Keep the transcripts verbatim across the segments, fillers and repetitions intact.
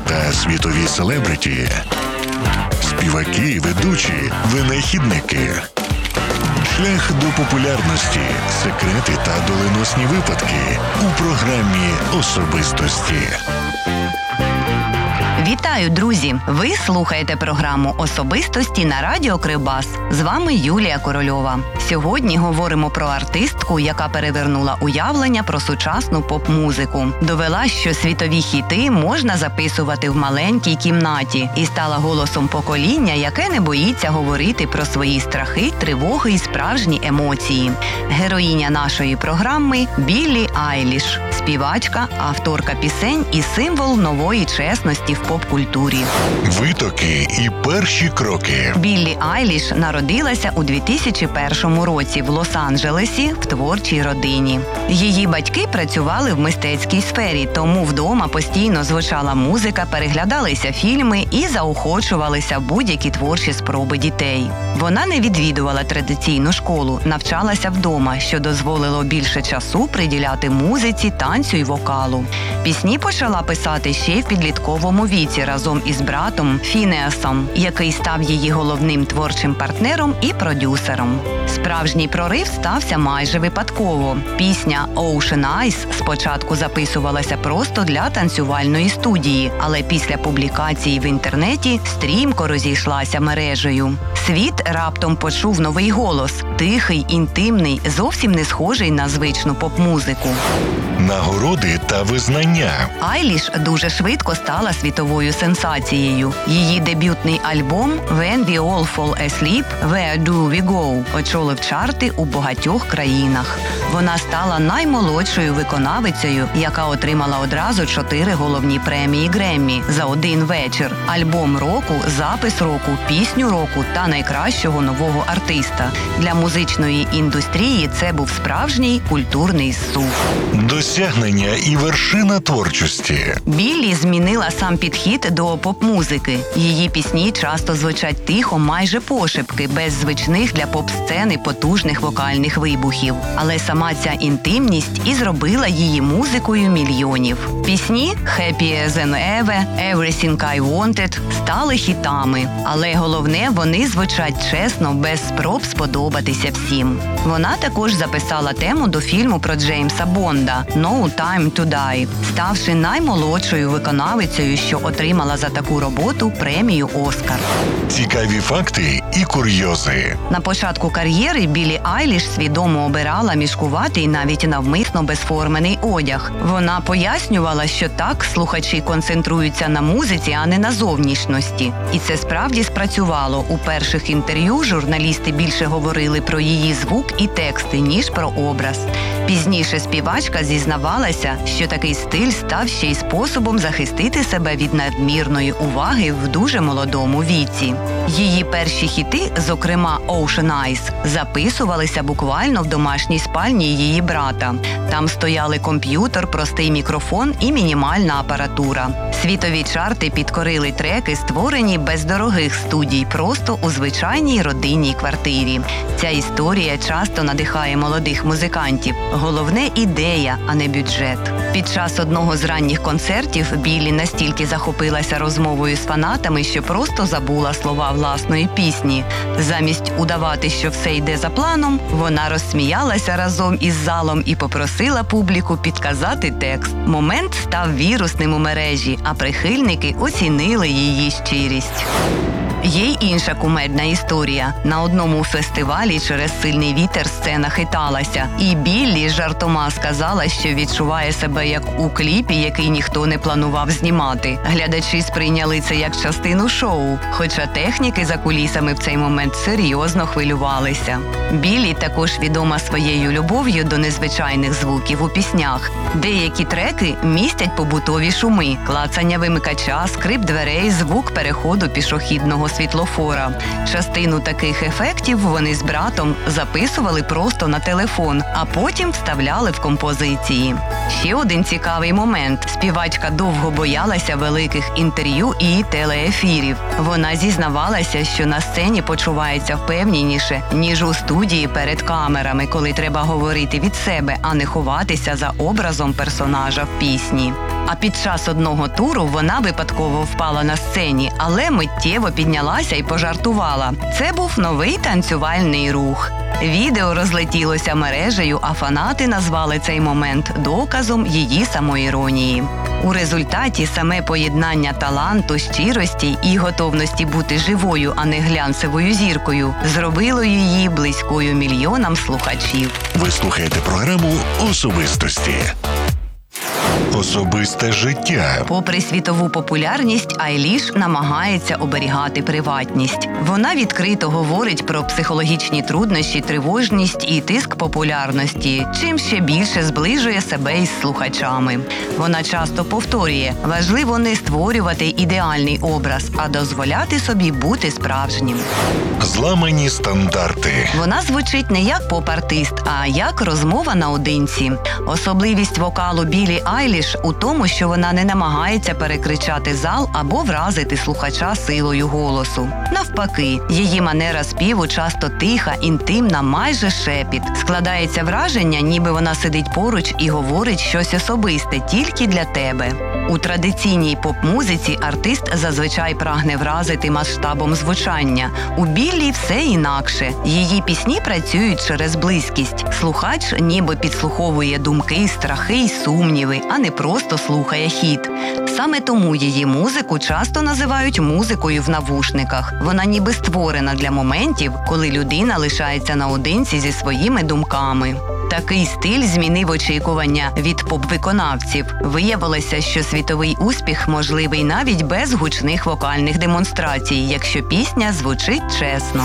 та світові селебриті, співаки, ведучі, винахідники. Шлях до популярності, секрети та доленосні випадки у програмі «Особистості». Вітаю, друзі! Ви слухаєте програму «Особистості» на радіо Кривбас. З вами Юлія Корольова. Сьогодні говоримо про артистку, яка перевернула уявлення про сучасну поп-музику. Довела, що світові хіти можна записувати в маленькій кімнаті і стала голосом покоління, яке не боїться говорити про свої страхи, тривоги і справжні емоції. Героїня нашої програми – Біллі Айліш. Співачка, авторка пісень і символ нової чесності в поп-культурі. Витоки і перші кроки. Біллі Айліш народилася у дві тисячі першому році в Лос-Анджелесі в творчій родині. Її батьки працювали в мистецькій сфері, тому вдома постійно звучала музика, переглядалися фільми і заохочувалися будь-які творчі спроби дітей. Вона не відвідувала традиційну школу, навчалася вдома, що дозволило більше часу приділяти музиці, танцю і вокалу. Пісні почала писати ще й в підлітковому віці разом із братом Фінеасом, який став її головним творчим партнером і продюсером. Справжній прорив стався майже випадково. Пісня «Ocean Eyes» спочатку записувалася просто для танцювальної студії, але після публікації в інтернеті стрімко розійшлася мережею. Світ раптом почув новий голос – тихий, інтимний, зовсім не схожий на звичну поп-музику. Нагороди та визнання. Айліш дуже швидко стала світовою сенсацією. Її дебютний альбом «When We All Fall Asleep, Where Do We Go» очолив чарти у багатьох країнах. Вона стала наймолодшою виконавицею, яка отримала одразу чотири головні премії Греммі за один вечір – альбом року, запис року, пісню року та найкращого нового артиста. Для музичної індустрії це був справжній культурний зсув. Досягнення і вершина творчості. Біллі змінила сам підхід до поп-музики. Її пісні часто звучать тихо, майже пошепки, без звичних для поп-сцени потужних вокальних вибухів. Але сама ця інтимність і зробила її музикою мільйонів. Пісні «Happier Than Ever», «Everything I Wanted» стали хітами. Але головне, вони звучать чесно, без спроб сподобатися всім. Вона також записала тему до фільму про Джеймса Бонда «No Time to Die», ставши наймолодшою виконавицею, що отримала за таку роботу премію «Оскар». Цікаві факти і курйози. На початку кар'єри Біллі Айліш свідомо обирала мішкуватий, навіть навмисно безформений одяг. Вона пояснювала, що так слухачі концентруються на музиці, а не на зовнішності. І це справді спрацювало. У перших інтерв'ю журналісти більше говорили про її звук і тексти, ніж про образ. Пізніше співачка зізнавалася, що такий стиль став ще й способом захистити себе від надмірної уваги в дуже молодому віці. Її перші хіти, зокрема «Ocean Eyes», записувалися буквально в домашній спальні її брата. Там стояли комп'ютер, простий мікрофон і мінімальна апаратура. Світові чарти підкорили треки, створені без дорогих студій, просто у звичайній родинній квартирі. Ця історія часто надихає молодих музикантів. Головне – ідея, а не бюджет. Під час одного з ранніх концертів Біллі настільки захопилася розмовою з фанатами, що просто забула слова власної пісні. Замість удавати, що все йде за планом, вона розсміялася разом із залом і попросила публіку підказати текст. Момент став вірусним у мережі, а прихильники оцінили її щирість. Є й інша кумедна історія. На одному фестивалі через сильний вітер сцена хиталася. І Біллі жартома сказала, що відчуває себе як у кліпі, який ніхто не планував знімати. Глядачі сприйняли це як частину шоу, хоча техніки за кулісами в цей момент серйозно хвилювалися. Біллі також відома своєю любов'ю до незвичайних звуків у піснях. Деякі треки містять побутові шуми, клацання вимикача, скрип дверей, звук переходу пішохідного світлофора. Частину таких ефектів вони з братом записували просто на телефон, а потім вставляли в композиції. Ще один цікавий момент. Співачка довго боялася великих інтерв'ю і телеефірів. Вона зізнавалася, що на сцені почувається впевненіше, ніж у студії перед камерами, коли треба говорити від себе, а не ховатися за образом персонажа в пісні. А під час одного туру вона випадково впала на сцені, але миттєво піднялася і пожартувала. Це був новий танцювальний рух. Відео розлетілося мережею, а фанати назвали цей момент доказом її самоіронії. У результаті саме поєднання таланту, щирості і готовності бути живою, а не глянцевою зіркою, зробило її близькою мільйонам слухачів. Ви слухаєте програму «Особистості». Особисте життя. Попри світову популярність, Айліш намагається оберігати приватність. Вона відкрито говорить про психологічні труднощі, тривожність і тиск популярності, чим ще більше зближує себе із слухачами. Вона часто повторює: важливо не створювати ідеальний образ, а дозволяти собі бути справжнім. Зламані стандарти. Вона звучить не як поп-артист, а як розмова наодинці. Особливість вокалу Біллі Айліш у тому, що вона не намагається перекричати зал або вразити слухача силою голосу. Навпаки, її манера співу часто тиха, інтимна, майже шепіт. Складається враження, ніби вона сидить поруч і говорить щось особисте тільки для тебе. У традиційній поп-музиці артист зазвичай прагне вразити масштабом звучання. У Біллі все інакше. Її пісні працюють через близькість. Слухач ніби підслуховує думки, страхи й сумніви, а не просто слухає хіт. Саме тому її музику часто називають музикою в навушниках. Вона ніби створена для моментів, коли людина лишається наодинці зі своїми думками. Такий стиль змінив очікування від поп-виконавців. Виявилося, що світовий успіх можливий навіть без гучних вокальних демонстрацій, якщо пісня звучить чесно.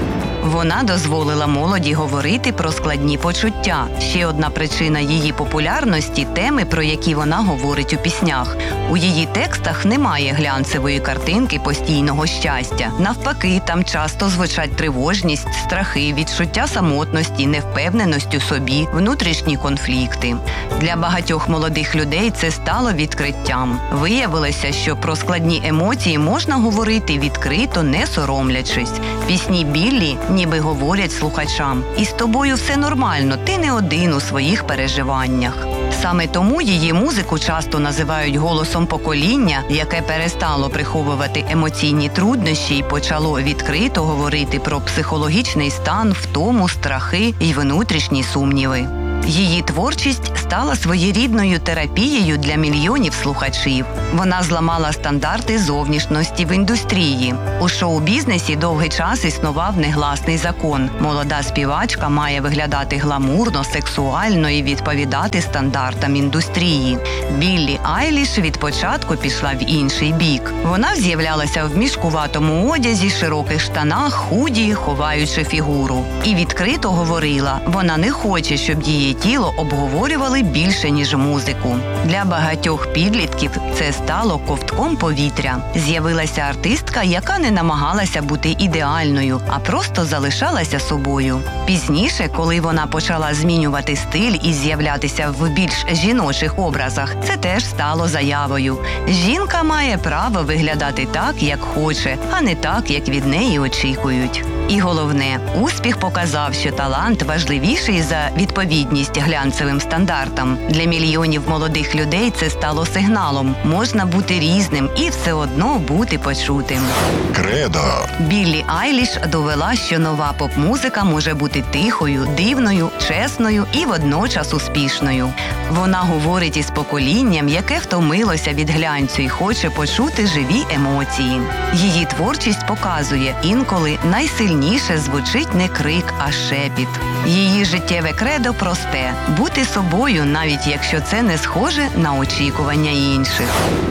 Вона дозволила молоді говорити про складні почуття. Ще одна причина її популярності – теми, про які вона говорить у піснях. У її текстах немає глянцевої картинки постійного щастя. Навпаки, там часто звучать тривожність, страхи, відчуття самотності, невпевненість у собі, внутрішні конфлікти. Для багатьох молодих людей це стало відкриттям. Виявилося, що про складні емоції можна говорити відкрито, не соромлячись. Пісні Біллі ніби говорять слухачам: «Із тобою все нормально, ти не один у своїх переживаннях». Саме тому її музику часто називають голосом покоління, яке перестало приховувати емоційні труднощі і почало відкрито говорити про психологічний стан, втому, страхи і внутрішні сумніви. Її творчість стала своєрідною терапією для мільйонів слухачів. Вона зламала стандарти зовнішності в індустрії. У шоу-бізнесі довгий час існував негласний закон. Молода співачка має виглядати гламурно, сексуально і відповідати стандартам індустрії. Біллі Айліш від початку пішла в інший бік. Вона з'являлася в мішкуватому одязі, широких штанах, худі, ховаючи фігуру. І відкрито говорила: вона не хоче, щоб її тіло обговорювали більше, ніж музику. Для багатьох підлітків це стало ковтком повітря. З'явилася артистка, яка не намагалася бути ідеальною, а просто залишалася собою. Пізніше, коли вона почала змінювати стиль і з'являтися в більш жіночих образах, це теж стало заявою. Жінка має право виглядати так, як хоче, а не так, як від неї очікують. І головне, успіх показав, що талант важливіший за відповідність глянцевим стандартам. Для мільйонів молодих людей це стало сигналом: можна бути різним і все одно бути почутим. Кредо. Біллі Айліш довела, що нова поп-музика може бути тихою, дивною, чесною і водночас успішною. Вона говорить із поколінням, яке втомилося від глянцю і хоче почути живі емоції. Її творчість показує, інколи найсильніше звучить не крик, а шепіт. Її життєве кредо просте – бути собою, навіть якщо це не схоже на очікування інших.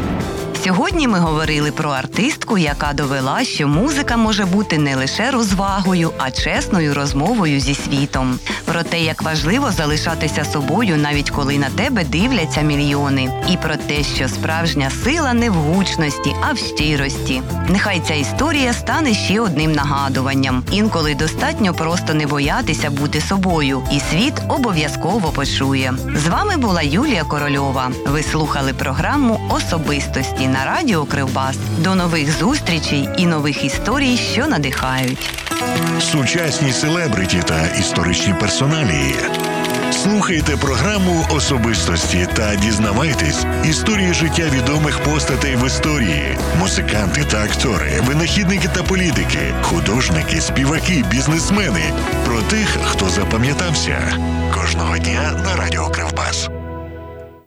Сьогодні ми говорили про артистку, яка довела, що музика може бути не лише розвагою, а чесною розмовою зі світом. Про те, як важливо залишатися собою, навіть коли на тебе дивляться мільйони. І про те, що справжня сила не в гучності, а в щирості. Нехай ця історія стане ще одним нагадуванням. Інколи достатньо просто не боятися бути собою, і світ обов'язково почує. З вами була Юлія Корольова. Ви слухали програму «Особистості» на радіо Кривбас. До нових зустрічей і нових історій, що надихають. Сучасні селебриті та історичні персоналії. Слухайте програму «Особистості» та дізнавайтесь історії життя відомих постатей в історії. Музиканти та актори, винахідники та політики, художники, співаки, бізнесмени. Про тих, хто запам'ятався. Кожного дня на Радіо Кривбас.